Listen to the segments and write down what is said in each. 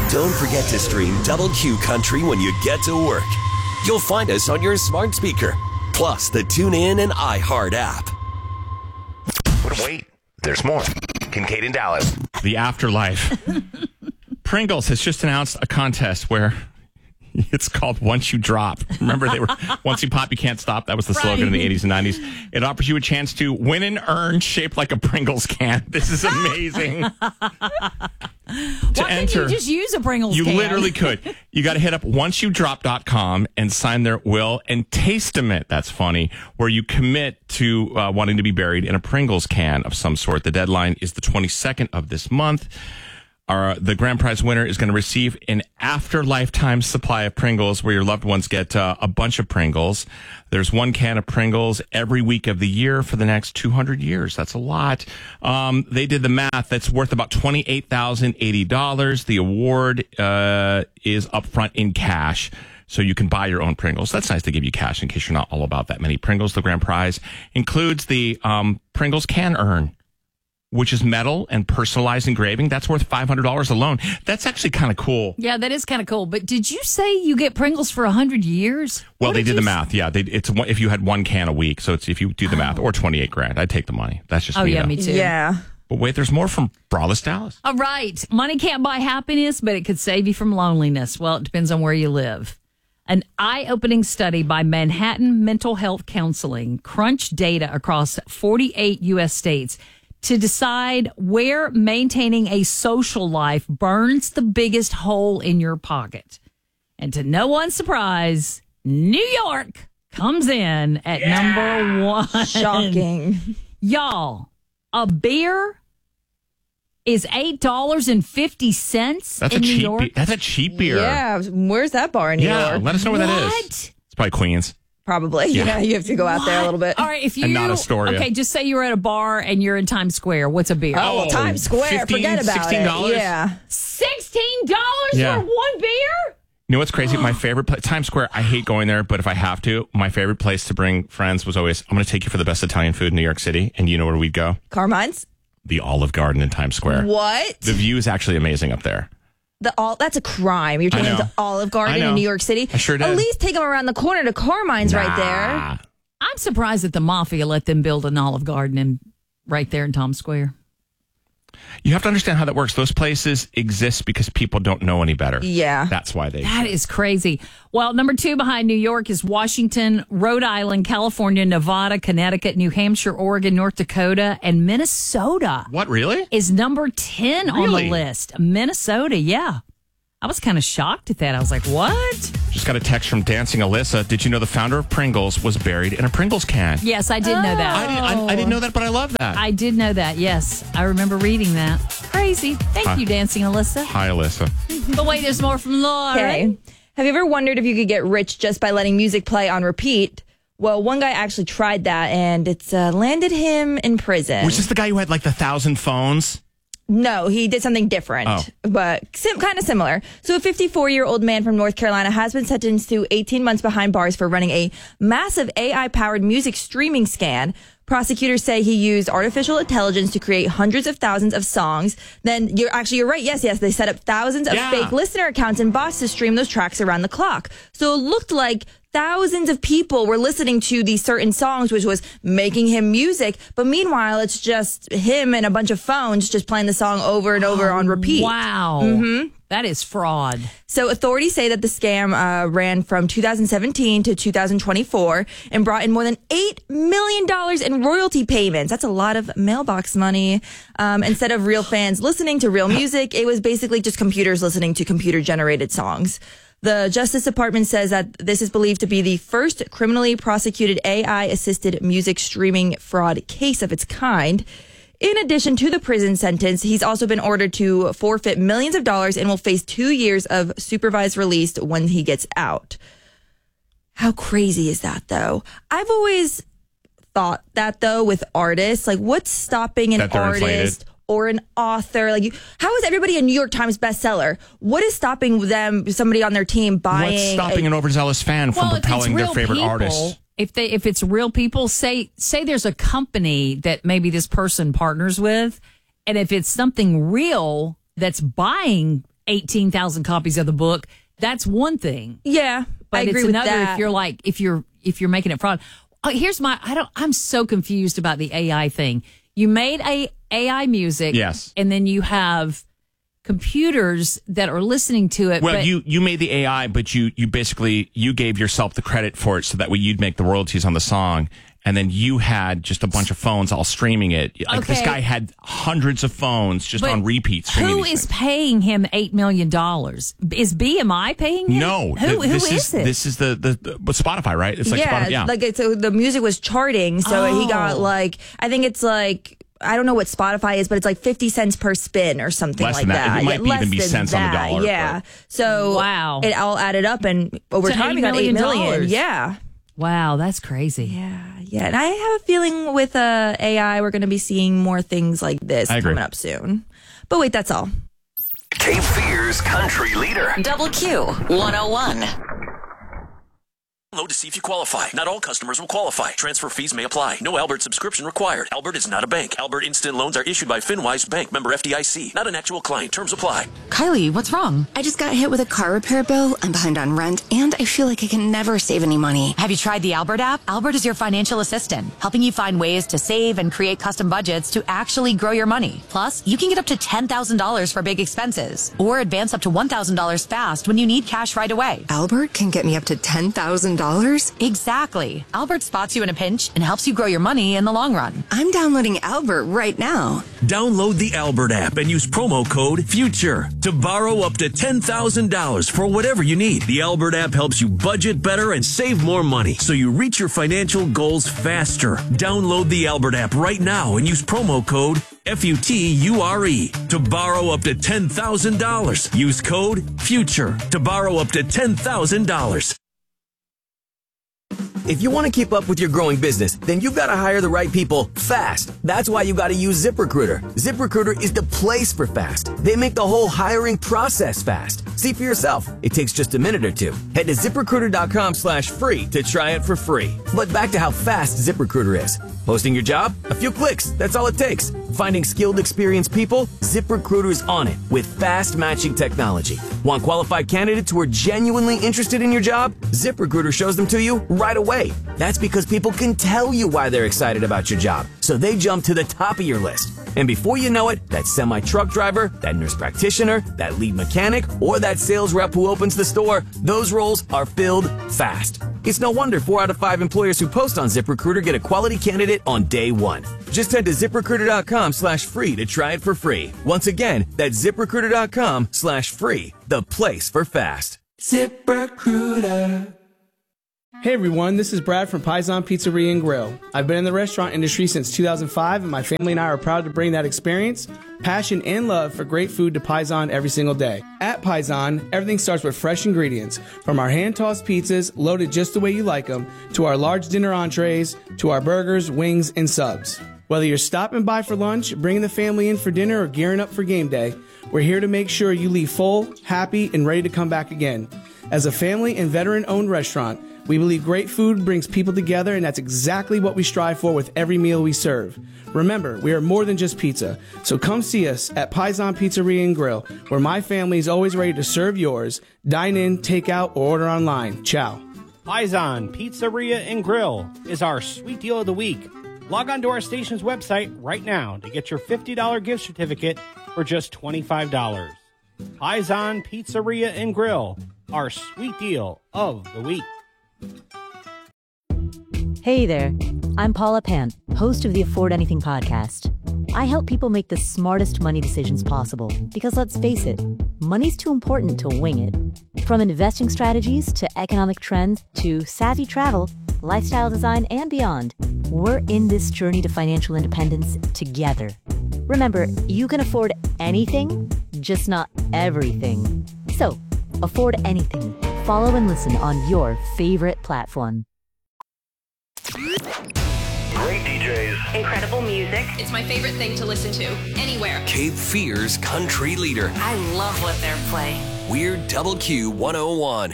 Don't forget to stream Double Q Country when you get to work. You'll find us on your smart speaker, plus the TuneIn and iHeart app. But wait, there's more. Kincaid in Dallas. The afterlife. Pringles has just announced a contest where it's called Once You Drop. Remember, they were Once You Pop, You Can't Stop. That was the slogan in the 80s and 90s. It offers you a chance to win an urn shaped like a Pringles can. This is amazing. Why can't you just use a Pringles can? You literally could. You got to hit up onceyoudrop.com and sign their will and testament. That's funny. Where you commit to wanting to be buried in a Pringles can of some sort. The deadline is the 22nd of this month. The grand prize winner is going to receive an after-lifetime supply of Pringles where your loved ones get a bunch of Pringles. There's one can of Pringles every week of the year for the next 200 years. That's a lot. They did the math. That's worth about $28,080. The award is upfront in cash, so you can buy your own Pringles. That's nice to give you cash in case you're not all about that many Pringles. The grand prize includes the Pringles can urn, which is metal and personalized engraving. That's worth $500 alone. That's actually kind of cool. Yeah, that is kind of cool. But did you say you get Pringles for 100 years? Well, they did the math. Yeah, it's if you had one can a week. So it's if you do the math, or $28,000. I'd take the money. That's just me. Yeah, though. me too. Yeah. But wait, there's more from Braless Dallas. All right. Money can't buy happiness, but it could save you from loneliness. Well, it depends on where you live. An eye-opening study by Manhattan Mental Health Counseling crunched data across 48 U.S. states to decide where maintaining a social life burns the biggest hole in your pocket. And to no one's surprise, New York comes in at number one. Shocking. Y'all, a beer is $8.50 That's in a New cheap. York. That's a cheap beer. Yeah. Where's that bar in New York? Let us know where that What? is. It's probably Queens. Probably. Yeah. You have to go out there a little bit. All right, if you And not Astoria. Okay, just say you're at a bar and you're in Times Square. What's a beer? Oh, well, Times Square. Forget about $16? it. Yeah. $16 Yeah. for one beer? You know what's crazy? My favorite place, Times Square, I hate going there, but if I have to, my favorite place to bring friends was always, I'm going to take you for the best Italian food in New York City. And you know where we'd go? Carmine's? The Olive Garden in Times Square. What? The view is actually amazing up there. That's a crime. You're taking I them know. to Olive Garden I know. in New York City. I sure did. At least take them around the corner to Carmine's right there. Nah. I'm surprised that the Mafia let them build an Olive Garden right there in Times Square. You have to understand how that works. Those places exist because people don't know any better. Yeah. That's why they That is crazy. Well, number two behind New York is Washington, Rhode Island, California, Nevada, Connecticut, New Hampshire, Oregon, North Dakota, and Minnesota. What, really? Is number 10 on Really? the list. Minnesota, yeah. I was kind of shocked at that. I was like, what? Just got a text from Dancing Alyssa. Did you know the founder of Pringles was buried in a Pringles can? Yes, I did know that. I didn't know that, but I love that. I did know that, yes. I remember reading that. Crazy. Thank you, Dancing Alyssa. Hi, Alyssa. But wait, there's more from Laura. Okay. Have you ever wondered if you could get rich just by letting music play on repeat? Well, one guy actually tried that, and it's landed him in prison. Was this the guy who had like the 1,000 phones? No, he did something different, but kind of similar. So a 54-year-old man from North Carolina has been sentenced to 18 months behind bars for running a massive AI-powered music streaming scan. Prosecutors say he used artificial intelligence to create hundreds of thousands of songs. Then you're right. Yes. They set up thousands of fake listener accounts and bots to stream those tracks around the clock. So it looked like thousands of people were listening to these certain songs, which was making him music. But meanwhile, it's just him and a bunch of phones just playing the song over and over on repeat. Wow. Mm-hmm. That is fraud. So authorities say that the scam ran from 2017 to 2024 and brought in more than $8 million in royalty payments. That's a lot of mailbox money. Instead of real fans listening to real music, it was basically just computers listening to computer-generated songs. The Justice Department says that this is believed to be the first criminally prosecuted AI-assisted music streaming fraud case of its kind. In addition to the prison sentence, he's also been ordered to forfeit millions of dollars and will face 2 years of supervised release when he gets out. How crazy is that, though? I've always thought that, though, with artists. Like, what's stopping an artist or an author? Like, how is everybody a New York Times bestseller? What is stopping them, somebody on their team, buying? What's stopping an overzealous fan from propelling their favorite artist? If it's real people, say there's a company that maybe this person partners with, and if it's something real that's buying 18,000 copies of the book. That's one thing. Yeah, But I agree it's with another that. if you're making it fraud. Oh, I'm so confused about the AI thing. You made AI music. Yes. And then you have computers that are listening to it. Well, but you made the AI, but you basically you gave yourself the credit for it so that way you'd make the royalties on the song. And then you had just a bunch of phones all streaming it. Like this guy had hundreds of phones just on repeat streaming. Who is paying him $8 million? Is BMI paying him? No. Who is it? This is the Spotify, right? It's like Spotify. Yeah. like so the music was charting, so he got like, I think it's like, I don't know what Spotify is, but it's like 50 cents per spin or something Less like than that. It might less even be than cents on the that. dollar. Yeah. So Wow. it all added up, and over To time he got $8 $8 million. million. Yeah. Wow, that's crazy. Yeah. And I have a feeling with AI, we're going to be seeing more things like this I agree. coming up soon. But wait, that's all. Cape Fear's country leader. Double Q 101. To see if you qualify. Not all customers will qualify. Transfer fees may apply. No Albert subscription required. Albert is not a bank. Albert Instant Loans are issued by FinWise Bank, member FDIC. Not an actual client. Terms apply. Kylie, what's wrong? I just got hit with a car repair bill. I'm behind on rent, and I feel like I can never save any money. Have you tried the Albert app? Albert is your financial assistant, helping you find ways to save and create custom budgets to actually grow your money. Plus, you can get up to $10,000 for big expenses, or advance up to $1,000 fast when you need cash right away. Albert can get me up to $10,000? Exactly. Albert spots you in a pinch and helps you grow your money in the long run. I'm downloading Albert right now. Download the Albert app and use promo code FUTURE to borrow up to $10,000 for whatever you need. The Albert app helps you budget better and save more money so you reach your financial goals faster. Download the Albert app right now and use promo code FUTURE to borrow up to $10,000. Use code FUTURE to borrow up to $10,000. If you want to keep up with your growing business, then you've got to hire the right people fast. That's why you got to use ZipRecruiter. ZipRecruiter is the place for fast. They make the whole hiring process fast. See for yourself. It takes just a minute or two. Head to ZipRecruiter.com/free to try it for free. But back to how fast ZipRecruiter is. Posting your job? A few clicks. That's all it takes. Finding skilled, experienced people? ZipRecruiter is on it with fast matching technology. Want qualified candidates who are genuinely interested in your job? ZipRecruiter shows them to you right away. That's because people can tell you why they're excited about your job, so they jump to the top of your list. And before you know it, that semi-truck driver, that nurse practitioner, that lead mechanic, or that sales rep who opens the store, those roles are filled fast. It's no wonder 4 out of 5 employers who post on ZipRecruiter get a quality candidate on day one. Just head to ZipRecruiter.com/free to try it for free. Once again, that's ZipRecruiter.com/free, the place for fast. ZipRecruiter. Hey everyone, this is Brad from Paisan Pizzeria and Grill. I've been in the restaurant industry since 2005, and my family and I are proud to bring that experience, passion, and love for great food to Paisan every single day. At Paisan, everything starts with fresh ingredients, from our hand-tossed pizzas, loaded just the way you like them, to our large dinner entrees, to our burgers, wings, and subs. Whether you're stopping by for lunch, bringing the family in for dinner, or gearing up for game day, we're here to make sure you leave full, happy, and ready to come back again. As a family and veteran-owned restaurant, we believe great food brings people together, and that's exactly what we strive for with every meal we serve. Remember, we are more than just pizza, so come see us at Paisan Pizzeria and Grill, where my family is always ready to serve yours. Dine in, take out, or order online. Ciao. Paisan Pizzeria and Grill is our sweet deal of the week. Log on to our station's website right now to get your $50 gift certificate for just $25. Paisan Pizzeria and Grill, our sweet deal of the week. Hey there, I'm Paula Pant, host of the Afford Anything podcast. I help people make the smartest money decisions possible because, let's face it, money's too important to wing it. From investing strategies to economic trends to savvy travel, lifestyle design, and beyond, we're in this journey to financial independence together. Remember, you can afford anything, just not everything. So, afford anything. Follow and listen on your favorite platform. Great DJs. Incredible music. It's my favorite thing to listen to anywhere. Cape Fear's country leader. I love what they're playing. We're Double Q 101.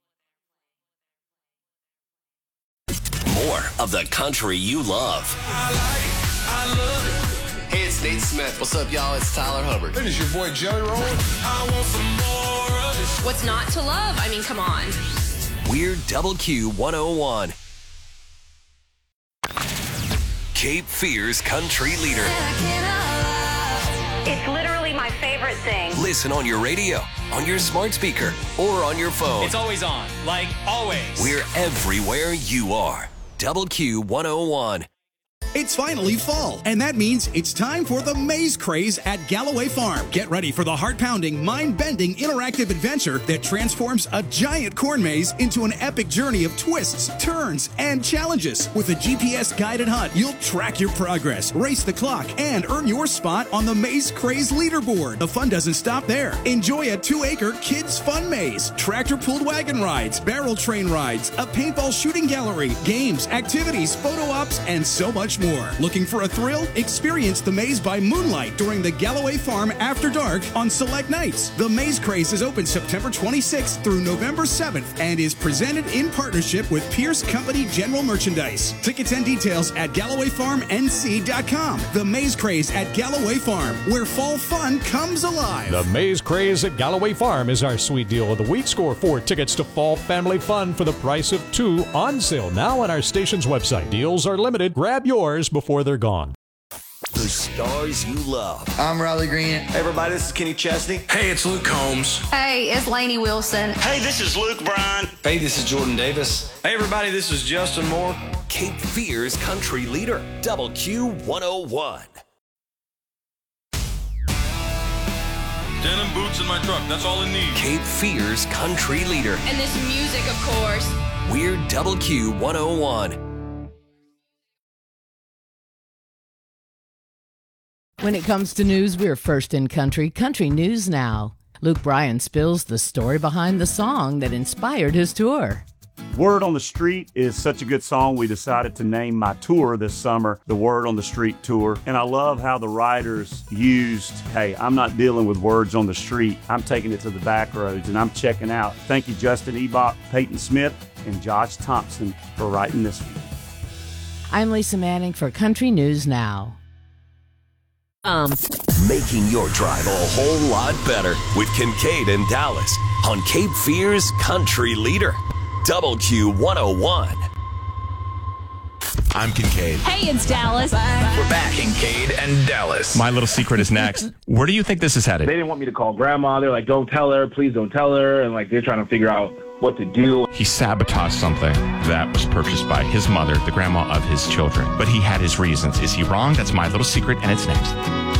More of the country you love. I love it. Hey, it's Nate Smith. What's up, y'all? It's Tyler Hubbard. Hey, it's your boy Jelly Roll. I want some more. What's not to love? I mean, come on. We're Double Q 101. Cape Fear's country leader. It's literally my favorite thing. Listen on your radio, on your smart speaker, or on your phone. It's always on, like always. We're everywhere you are. Double Q 101. It's finally fall, and that means it's time for the Maze Craze at Galloway Farm. Get ready for the heart-pounding, mind-bending, interactive adventure that transforms a giant corn maze into an epic journey of twists, turns, and challenges. With a GPS-guided hunt, you'll track your progress, race the clock, and earn your spot on the Maze Craze leaderboard. The fun doesn't stop there. Enjoy a 2-acre kids' fun maze, tractor-pulled wagon rides, barrel train rides, a paintball shooting gallery, games, activities, photo ops, and so much more. Looking for a thrill? Experience the maze by moonlight during the Galloway Farm After Dark on select nights. The Maze Craze is open September 26th through November 7th and is presented in partnership with Pierce Company General Merchandise. Tickets and details at GallowayFarmNC.com. The Maze Craze at Galloway Farm, where fall fun comes alive. The Maze Craze at Galloway Farm is our sweet deal of the week. Score 4 tickets to fall family fun for the price of 2 on sale now on our station's website. Deals are limited. Grab yours before they're gone. The stars you love. I'm Riley Green. Hey, everybody, this is Kenny Chesney. Hey, it's Luke Combs. Hey, it's Lainey Wilson. Hey, this is Luke Bryan. Hey, this is Jordan Davis. Hey, everybody, this is Justin Moore. Cape Fear's country leader, Double Q 101. Denim boots in my truck, that's all I need. Cape Fear's country leader. And this music, of course. We're Double Q 101. When it comes to news, we're first in country. Country News Now. Luke Bryan spills the story behind the song that inspired his tour. Word on the Street is such a good song, we decided to name my tour this summer the Word on the Street Tour. And I love how the writers used, hey, I'm not dealing with words on the street. I'm taking it to the back roads and I'm checking out. Thank you, Justin Ebach, Peyton Smith, and Josh Thompson for writing this one. I'm Lisa Manning for Country News Now. Making your drive a whole lot better with Kincaid and Dallas on Cape Fear's country leader, Double Q 101. I'm Kincaid. Hey, it's Dallas. We're back, Kincaid and Dallas. My Little Secret is next. Where do you think this is headed? They didn't want me to call grandma. They're like, don't tell her, please don't tell her. And like, they're trying to figure out what to do. He sabotaged something that was purchased by his mother, the grandma of his children. But he had his reasons. Is he wrong? That's My Little Secret, and it's next.